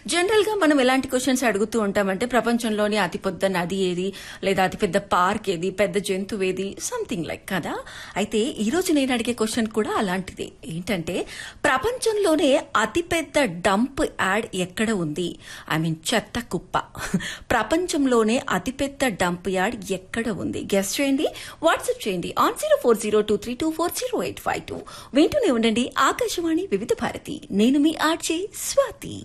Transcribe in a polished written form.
General గా మనం ఎలాంటి క్వశ్చన్స్ అడుగుతూ ఉంటామంటే ప్రపంచంలోని అతిపెద్ద నది ఏది, లేదా అతిపెద్ద పార్క్ ఏది, పెద్ద జంతువు ఏది, సంథింగ్ లైక్ కదా. అయితే ఈ రోజు నేను అడిగే క్వశ్చన్ కూడా అలాంటిదే. ఏంటంటే ప్రపంచంలోనే అతిపెద్ద డంప్ యాడ్ ఎక్కడ ఉంది? ఐ మీన్ చెత్త కుప్ప. ప్రపంచంలోనే అతిపెద్ద డంప్ యార్డ్ ఎక్కడ ఉంది? గెస్ చేయండి, వాట్సాప్ చేయండి ఆన్ 0402324085 వింటూనే ఉండండి ఆకాశవాణి వివిధ భారతి. నేను మీ ఆర్జే స్వాతి.